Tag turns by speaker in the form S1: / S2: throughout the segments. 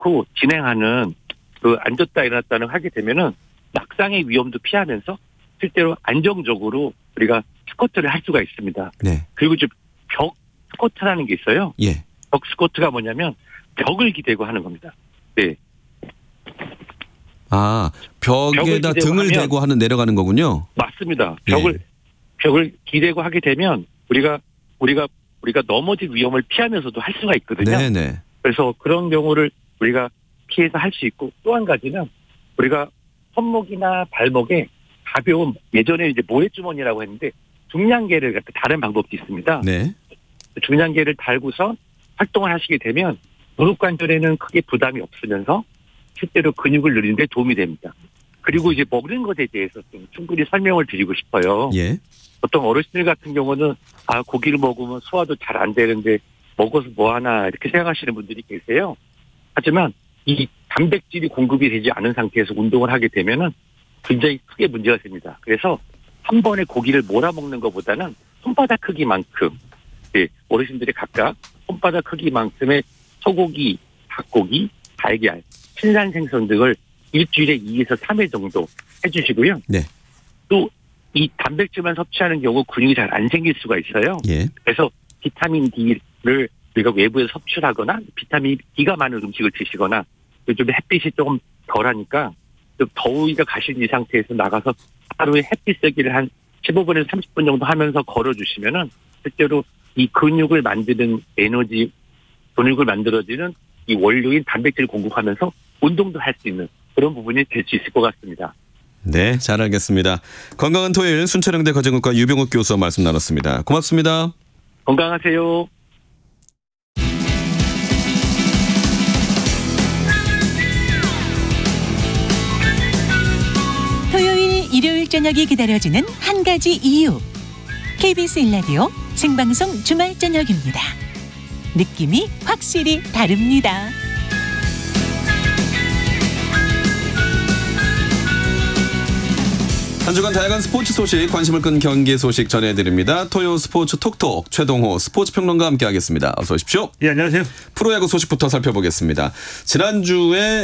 S1: 놓고 진행하는 그 앉았다 일어났다는 하게 되면은 낙상의 위험도 피하면서 실제로 안정적으로 우리가 스쿼트를 할 수가 있습니다.
S2: 네.
S1: 그리고 이제 벽 스쿼트라는 게 있어요.
S2: 예.
S1: 벽 스쿼트가 뭐냐면 벽을 기대고 하는 겁니다. 네.
S2: 아, 벽에다 등을 대고 하는 내려가는 거군요.
S1: 맞습니다.
S2: 예.
S1: 벽을 기대고 하게 되면 우리가 넘어질 위험을 피하면서도 할 수가 있거든요.
S2: 네네.
S1: 그래서 그런 경우를 우리가 피해서 할 수 있고 또 한 가지는 우리가 손목이나 발목에 가벼운 예전에 이제 모래주머니라고 했는데 중량계를 갖다 다른 방법도 있습니다.
S2: 네.
S1: 중량계를 달고서 활동을 하시게 되면 무릎 관절에는 크게 부담이 없으면서 실제로 근육을 늘리는 데 도움이 됩니다. 그리고 이제 먹는 것에 대해서 좀 충분히 설명을 드리고 싶어요.
S2: 예.
S1: 보통 어르신들 같은 경우는 고기를 먹으면 소화도 잘 안 되는데 먹어서 뭐하나 이렇게 생각하시는 분들이 계세요. 하지만 이 단백질이 공급이 되지 않은 상태에서 운동을 하게 되면은 굉장히 크게 문제가 됩니다. 그래서 한 번에 고기를 몰아먹는 것보다는 손바닥 크기만큼 어르신들이 각각 손바닥 크기만큼의 소고기, 닭고기, 달걀, 신선 생선 등을 일주일에 2에서 3회 정도 해주시고요.
S2: 네.
S1: 또 이 단백질만 섭취하는 경우 근육이 잘 안 생길 수가 있어요.
S2: 예.
S1: 그래서 비타민 D를 우리가 외부에서 섭취를 하거나 비타민 D가 많은 음식을 드시거나 요즘 햇빛이 조금 덜하니까 좀 더위가 가신 이 상태에서 나가서 하루에 햇빛 쐬기를 한 15분에서 30분 정도 하면서 걸어주시면은 실제로 이 근육을 만드는 에너지, 근육을 만들어지는 이 원료인 단백질을 공급하면서 운동도 할 수 있는 그런 부분이 될 수 있을 것 같습니다.
S2: 네, 잘 알겠습니다. 건강한 토요일 순천향대 가정의과 유병욱 교수와 말씀 나눴습니다. 고맙습니다.
S1: 건강하세요.
S3: 토요일, 일요일 저녁이 기다려지는 한 가지 이유. KBS 1라디오 생방송 주말 저녁입니다. 느낌이 확실히 다릅니다.
S2: 한 주간 다양한 스포츠 소식, 관심을 끈 경기 소식 전해드립니다. 토요 스포츠 톡톡 최동호 스포츠 평론가와 함께하겠습니다. 어서 오십시오.
S4: 예, 안녕하세요.
S2: 프로야구 소식부터 살펴보겠습니다. 지난주에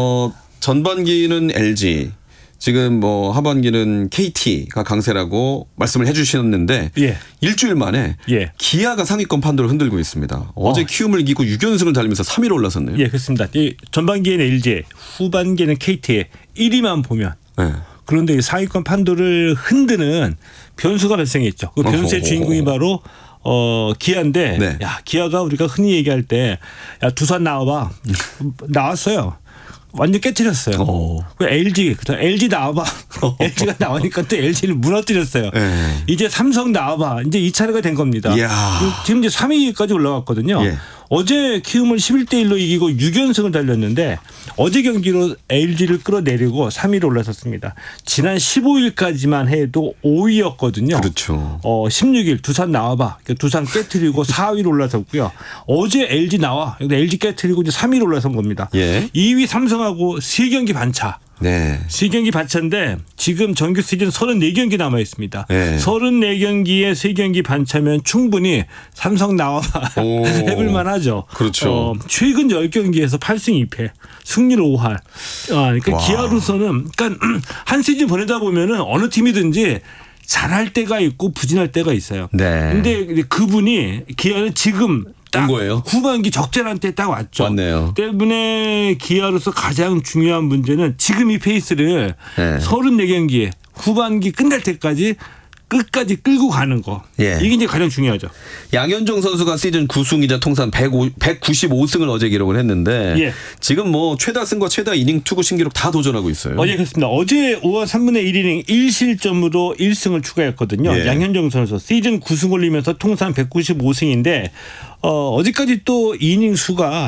S2: 전반기는 LG, 지금 하반기는 KT가 강세라고 말씀을 해주셨는데
S4: 예.
S2: 일주일 만에 기아가 상위권 판도를 흔들고 있습니다. 어제 키움을 이기고 6연승을 달리면서 3위로 올라섰네요.
S4: 예, 그렇습니다. 이 전반기에는 LG, 후반기에는 KT의 1위만 보면 그런데 상위권 판도를 흔드는 변수가 발생했죠. 그 변수의 주인공이 바로 기아인데,
S2: 네.
S4: 야, 기아가 우리가 흔히 얘기할 때, 야, 두산 나와봐. 나왔어요. 완전 깨뜨렸어요. 그 LG 나와봐. LG가 나오니까 또 LG를 무너뜨렸어요. 이제 삼성 나와봐. 이제 2차례가 된 겁니다.
S2: 이야.
S4: 지금 이제 3위까지 올라갔거든요.
S2: 예.
S4: 어제 키움을 11대1로 이기고 6연승을 달렸는데 어제 경기로 LG를 끌어내리고 3위로 올라섰습니다. 지난 15일까지만 해도 5위였거든요.
S2: 그렇죠.
S4: 16일 두산 나와봐. 두산 깨트리고 4위로 올라섰고요. 어제 LG 나와. LG 깨트리고 이제 3위로 올라선 겁니다.
S2: 예.
S4: 2위 삼성하고 3경기 반차.
S2: 네.
S4: 3경기 반차인데 지금 정규 시즌 34경기 남아 있습니다.
S2: 네.
S4: 34경기에 3경기 반차면 충분히 삼성 나와봐 해볼 만하죠.
S2: 그렇죠.
S4: 최근 10경기에서 8승 2패, 승률 5할. 그러니까 기아로서는 그러니까 한 시즌 보내다 보면은 어느 팀이든지 잘할 때가 있고 부진할 때가 있어요.
S2: 네.
S4: 근데 그분이 기아는 지금 딱
S2: 거예요?
S4: 후반기 적절한 때 딱 왔죠.
S2: 왔네요.
S4: 때문에 기아로서 가장 중요한 문제는 지금 이 페이스를 34경기에 후반기 끝날 때까지 끝까지 끌고 가는 거.
S2: 예.
S4: 이게 이제 가장 중요하죠.
S2: 양현종 선수가 시즌 9승이자 통산 195승을 어제 기록을 했는데 지금 최다 승과 최다 이닝 투구 신기록 다 도전하고 있어요.
S4: 어제 그렇습니다. 어제 5와 3분의 1이닝 1실점으로 1승을 추가했거든요. 양현종 선수 시즌 9승 올리면서 통산 195승인데 어제까지 또 이닝 수가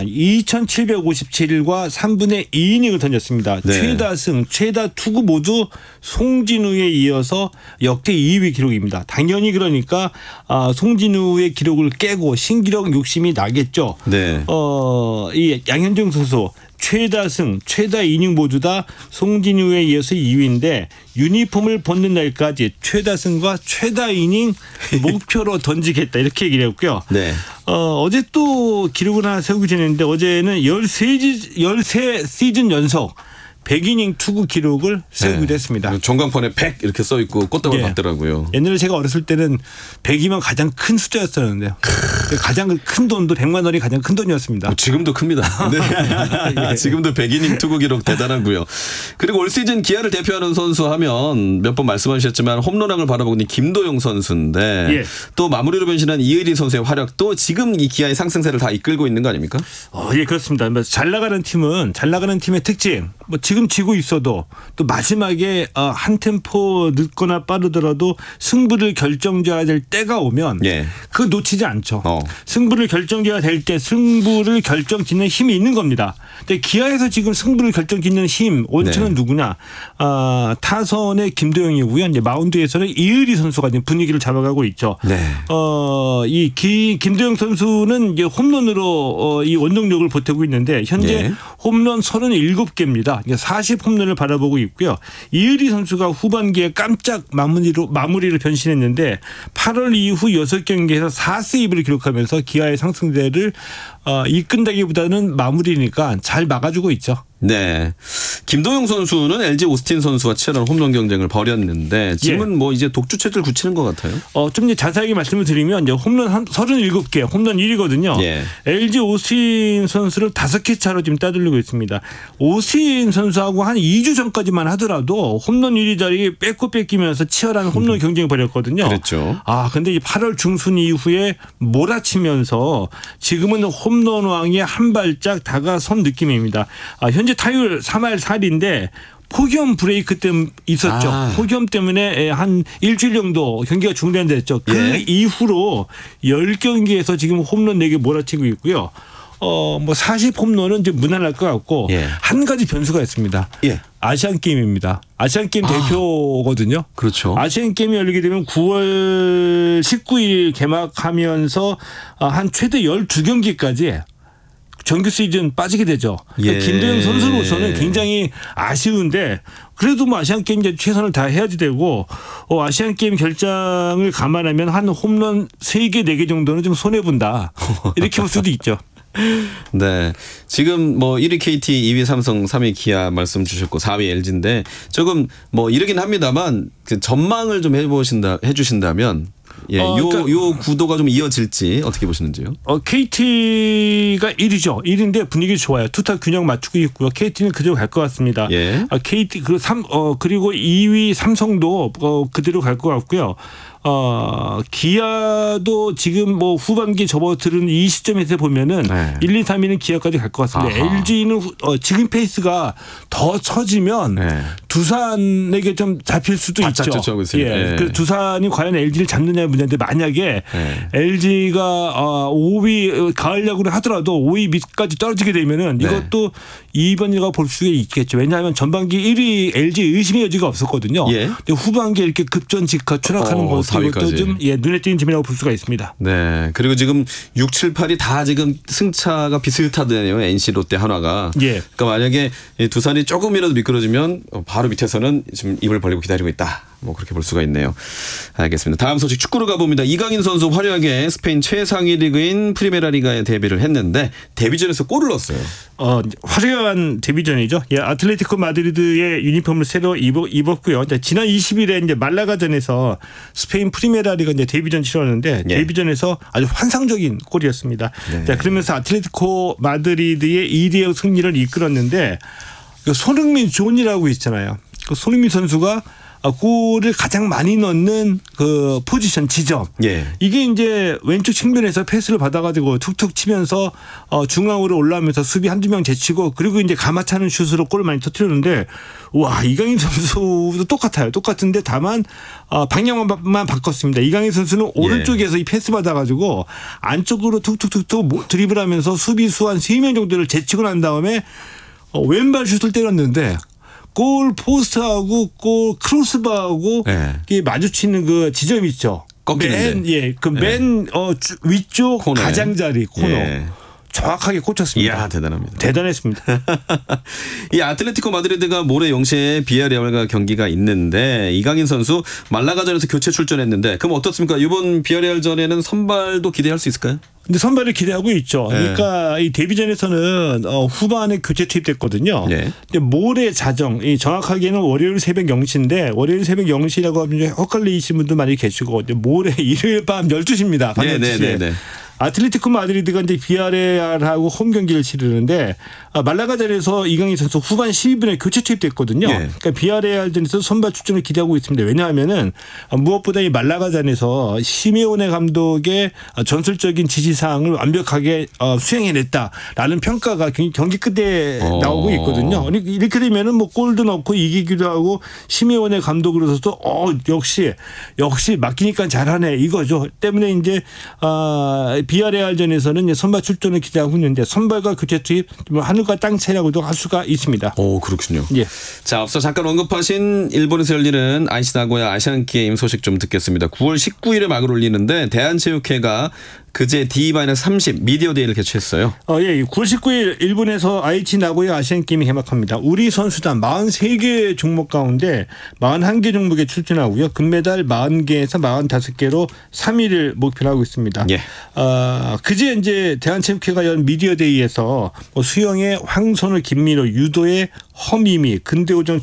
S4: 2,757과 3분의 2이닝을 던졌습니다.
S2: 네.
S4: 최다 승, 최다 투구 모두 송진우에 이어서 역대 2위 기록입니다. 당연히 그러니까 송진우의 기록을 깨고 신기록 욕심이 나겠죠.
S2: 네.
S4: 이 양현종 선수 최다승, 최다 이닝 모두 다 송진우에 이어서 2위인데 유니폼을 벗는 날까지 최다승과 최다 이닝 목표로 던지겠다 이렇게 얘기를 했고요.
S2: 네.
S4: 어제 또 기록을 하나 세우고 지냈는데 어제는 13 시즌 연속 100이닝 투구 기록을 세우기도 했습니다.
S2: 전광판에 100 이렇게 써 있고 꽃다발
S4: 예.
S2: 받더라고요.
S4: 옛날에 제가 어렸을 때는 100이면 가장 큰 숫자였었는데요. 가장 큰 돈도 100만 원이 가장 큰 돈이었습니다.
S2: 지금도 큽니다. 네. 지금도 100이닝 투구 기록 대단하고요. 그리고 올 시즌 기아를 대표하는 선수 하면 몇 번 말씀하셨지만 홈런왕을 바라보고 있는 김도영 선수인데
S4: 예.
S2: 또 마무리로 변신한 이의리 선수의 활약도 지금 이 기아의 상승세를 다 이끌고 있는 거 아닙니까?
S4: 예, 그렇습니다. 잘 나가는 팀의 특징. 뭐 지금 지고 있어도 또 마지막에 한 템포 늦거나 빠르더라도 승부를 결정져야 될 때가 오면
S2: 예.
S4: 그거 놓치지 않죠. 승부를 결정져야 될 때 승부를 결정짓는 힘이 있는 겁니다. 근데 기아에서 지금 승부를 결정짓는 힘 원천은
S2: 네.
S4: 누구냐? 타선의 김도영이고요. 이제 마운드에서는 이의리 선수가 이제 분위기를 잡아가고 있죠.
S2: 네.
S4: 이 김도영 선수는 이제 홈런으로 이 원동력을 보태고 있는데 현재
S2: 예.
S4: 홈런 37개입니다. 40 홈런을 바라보고 있고요. 이의리 선수가 후반기에 깜짝 마무리를 변신했는데 8월 이후 6경기에서 4세이브를 기록하면서 기아의 상승세를 이끈다기보다는 마무리니까 잘 막아주고 있죠.
S2: 네. 김도영 선수는 LG 오스틴 선수와 치열한 홈런 경쟁을 벌였는데 지금은 뭐 이제 독주 체제를 굳히는 것 같아요.
S4: 좀 이제 자세하게 말씀을 드리면 이제 홈런 37개, 홈런 1위거든요.
S2: 예.
S4: LG 오스틴 선수를 5개 차로 지금 따돌리고 있습니다. 오스틴 선수하고 한 2주 전까지만 하더라도 홈런 1위 자리 뺏기면서 치열한 홈런 경쟁을 벌였거든요.
S2: 그렇죠.
S4: 근데 이 8월 중순 이후에 몰아치면서 지금은 홈런 왕에 한 발짝 다가선 느낌입니다. 현재 타율 3할 4리인데 폭염 브레이크 때문에 있었죠. 폭염 때문에 한 일주일 정도 경기가 중단됐죠. 그 이후로 10경기에서 지금 홈런 4개 몰아치고 있고요. 뭐 40 홈런은 이제 무난할 것 같고 한 가지 변수가 있습니다. 아시안 게임입니다. 아시안 게임 대표거든요.
S2: 그렇죠.
S4: 아시안 게임이 열리게 되면 9월 19일 개막하면서 한 최대 12경기까지 정규 시즌 빠지게 되죠. 그러니까 김도영 선수로서는 굉장히 아쉬운데 그래도 뭐 아시안 게임 이제 최선을 다해야지 되고 아시안 게임 결장을 감안하면 한 홈런 3개, 4개 정도는 좀 손해 본다. 이렇게 볼 수도 있죠.
S2: 네. 지금 뭐 1위 KT, 2위 삼성, 3위 기아 말씀 주셨고 4위 LG인데 조금 뭐 이르긴 합니다만 그 전망을 좀 해주신다면 요 구도가 좀 이어질지 어떻게 보시는지요?
S4: KT가 1위죠. 1위인데 분위기 좋아요. 투타 균형 맞추고 있고요. KT는 그대로 갈 것 같습니다. KT 그리고 2위 삼성도 그대로 갈 것 같고요. 기아도 지금 뭐 후반기 접어드는 이 시점에서 보면은 1, 2, 3위는 기아까지 갈 것 같습니다. LG는 지금 페이스가 더 처지면 두산에게 좀 잡힐 수도 있죠. 그 두산이 과연 LG를 잡느냐의 문제인데 만약에 LG가 5위 가을 야구를 하더라도 5위 밑까지 떨어지게 되면은 이것도 이변이라고 볼 수 있겠죠. 왜냐하면 전반기 1위 LG 의심의 여지가 없었거든요. 근데 후반기에 이렇게 급전직하 추락하는 것도 이것도 좀 눈에 띄는 점이라고 볼 수가 있습니다.
S2: 네. 그리고 지금 6, 7, 8이 다 지금 승차가 비슷하다네요. NC, 롯데, 한화가. 그러니까 만약에 두산이 조금이라도 미끄러지면 바로 밑에서는 지금 입을 벌리고 기다리고 있다. 뭐 그렇게 볼 수가 있네요. 알겠습니다. 다음 소식 축구로 가봅니다. 이강인 선수 화려하게 스페인 최상위 리그인 프리메라 리가에 데뷔를 했는데 데뷔전에서 골을 넣었어요.
S4: 화려한 데뷔전이죠. 아틀레티코 마드리드의 유니폼을 새로 입었고요. 지난 20일에 이제 말라가전에서 스페인 프리메라 리가 이제 데뷔전 치렀는데 데뷔전에서 아주 환상적인 골이었습니다. 자, 그러면서 아틀레티코 마드리드의 2대0 승리를 이끌었는데 손흥민 존이라고 있잖아요. 그 손흥민 선수가 골을 가장 많이 넣는 그 포지션 지점. 이게 이제 왼쪽 측면에서 패스를 받아가지고 툭툭 치면서 중앙으로 올라오면서 수비 한두 명 제치고 그리고 이제 가마차는 슛으로 골을 많이 터뜨렸는데 와 이강인 선수도 똑같아요. 똑같은데 다만 방향만 바꿨습니다. 이강인 선수는 오른쪽에서 이 패스 받아가지고 안쪽으로 툭툭툭툭 드리블하면서 수비수 한 3명 정도를 제치고 난 다음에 왼발 슛을 때렸는데 골 포스트하고 골 크로스바하고 마주치는 그 지점이 있죠.
S2: 꺾이는데.
S4: 맨 위쪽 코너. 가장자리 코너. 정확하게 꽂혔습니다.
S2: 이야, 대단합니다.
S4: 대단했습니다.
S2: 이 아틀레티코 마드리드가 모레 0시에 비아레알과 경기가 있는데 이강인 선수 말라가전에서 교체 출전했는데 그럼 어떻습니까? 이번 비아레알전에는 선발도 기대할 수 있을까요?
S4: 근데 선발을 기대하고 있죠.
S2: 네.
S4: 그러니까 이 데뷔전에서는 후반에 교체 투입됐거든요.
S2: 네.
S4: 근데 모레 자정, 정확하게는 월요일 새벽 0시인데 월요일 새벽 0시라고 하면 헷갈리시는 분도 많이 계시고 모레 일요일 밤 12시입니다. 밤 12시에. 아틀레티코 마드리드가 이제 비아레알하고 홈 경기를 치르는데 말라가전에서 이강인 선수 후반 12분에 교체 투입됐거든요. 그러니까 비아레알전에서 선발 출전을 기대하고 있습니다. 왜냐하면은 무엇보다 이 말라가전에서 시메오네 감독의 전술적인 지시사항을 완벽하게 수행해냈다라는 평가가 경기 끝에 나오고 있거든요. 이렇게 되면은 뭐 골도 넣고 이기기도 하고 시메오네 감독으로서도 역시 맡기니까 잘하네 이거죠. 때문에 이제 비아레알전에서는 선발 출전을 기대하고 있는데 선발과 교체 투입 하늘과 땅 차이라고도 할 수가 있습니다.
S2: 오, 그렇군요.
S4: 예.
S2: 자, 앞서 잠깐 언급하신 일본에서 열리는 아이시 나고야 아시안 게임 소식 좀 듣겠습니다. 9월 19일에 막을 올리는데 대한체육회가 그제 D-30 미디어 데이를 개최했어요.
S4: 예, 9월 19일 일본에서 아이치 나고야 아시안 게임이 개막합니다. 우리 선수단 43개 종목 가운데 41개 종목에 출전하고요. 금메달 40개에서 45개로 3위를 목표로 하고 있습니다.
S2: 예.
S4: 그제 이제 대한체육회가 연 미디어 데이에서 수영의 황선우, 김민호, 유도의 허미미, 근대오정,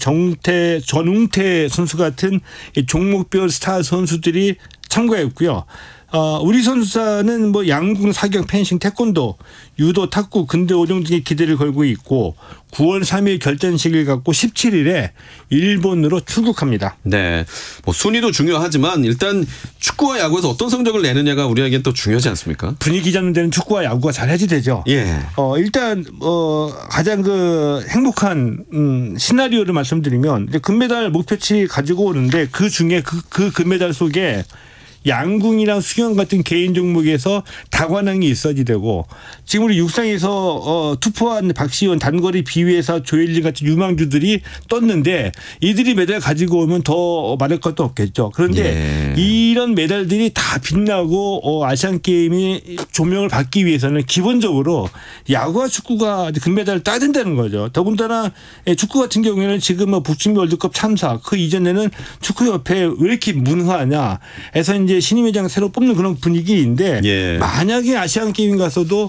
S4: 전웅태 선수 같은 종목별 스타 선수들이 참가했고요. 우리 선수단은 뭐 양궁, 사격, 펜싱, 태권도, 유도, 탁구, 근대오종 등의 기대를 걸고 있고 9월 3일 결전식을 갖고 17일에 일본으로 출국합니다.
S2: 네, 뭐 순위도 중요하지만 일단 축구와 야구에서 어떤 성적을 내느냐가 우리에겐 또 중요하지 않습니까?
S4: 분위기 잡는 데는 축구와 야구가 잘해야지 되죠.
S2: 예.
S4: 일단 가장 행복한 시나리오를 말씀드리면 금메달 목표치 가지고 오는데 그 중에 그 금메달 속에 양궁이랑 수영 같은 개인 종목에서 다관왕이 있어야지 되고 지금 우리 육상에서 투포한 박시원, 단거리 비위에서 조엘린 같은 유망주들이 떴는데 이들이 메달 가지고 오면 더 말할 것도 없겠죠. 그런데 이런 메달들이 다 빛나고 아시안게임이 조명을 받기 위해서는 기본적으로 야구와 축구가 금메달을 따야 된다는 거죠. 더군다나 축구 같은 경우에는 지금 북중미 월드컵 참사 그 이전에는 축구협회 왜 이렇게 문화냐 해서 이제 신임회장 새로 뽑는 그런 분위기인데 만약에 아시안 게임 가서도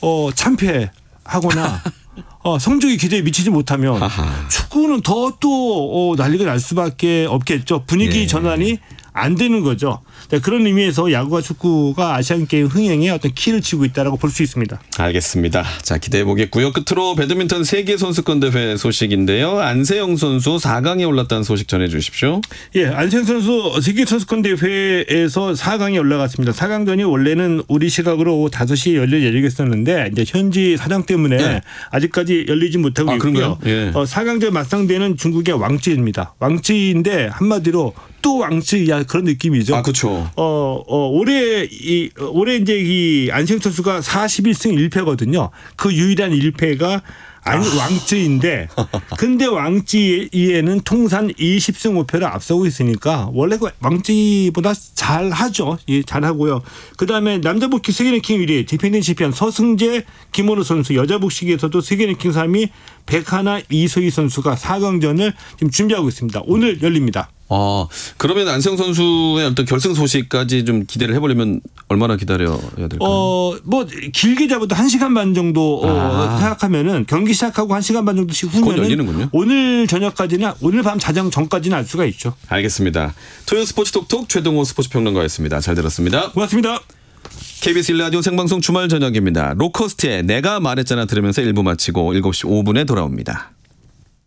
S4: 참패하거나 성적이 기대에 미치지 못하면 축구는 더 또 난리가 날 수밖에 없겠죠. 분위기 전환이 안 되는 거죠. 그런 의미에서 야구와 축구가 아시안게임 흥행에 어떤 키를 치고 있다고 볼 수 있습니다.
S2: 알겠습니다. 자, 기대해 보겠고요. 끝으로 배드민턴 세계선수권대회 소식인데요. 안세영 선수 4강에 올랐다는 소식 전해 주십시오.
S4: 예, 안세영 선수 세계선수권대회에서 4강에 올라갔습니다. 4강전이 원래는 우리 시각으로 오후 5시에 열릴 예정이었었는데 이제 현지 사정 때문에 아직까지 열리지 못하고 있고요. 4강전 맞상대는 중국의 왕찌입니다. 왕찌인데 한마디로 또 왕찌야 그런 느낌이죠.
S2: 아, 그렇죠.
S4: 올해 이제 이 안세영 선수가 41승 1패거든요. 그 유일한 1패가 왕찌인데 근데 왕찌에는 통산 20승 5패를 앞서고 있으니까 원래 왕찌보다 잘하죠. 예, 잘하고요. 그다음에 남자 복식 세계 랭킹 1위 디펜딩 챔피언 서승재, 김원우 선수, 여자 복식에서도 세계 랭킹 3위 백하나, 이소희 선수가 4강전을 지금 준비하고 있습니다. 오늘 열립니다.
S2: 그러면 안세영 선수의 어떤 결승 소식까지 좀 기대를 해보려면 얼마나 기다려야 될까요?
S4: 뭐 길게 잡아도 1시간 반 정도 생각하면은 경기 시작하고 1시간 반 정도씩 후면은 오늘 저녁까지나 오늘 밤 자정 전까지는 알 수가 있죠.
S2: 알겠습니다. 토요 스포츠 톡톡 최동호 스포츠 평론가였습니다. 잘 들었습니다.
S4: 고맙습니다.
S2: KBS 1라디오 생방송 주말 저녁입니다. 로커스트의 내가 말했잖아 들으면서 1부 마치고 7시 5분에 돌아옵니다.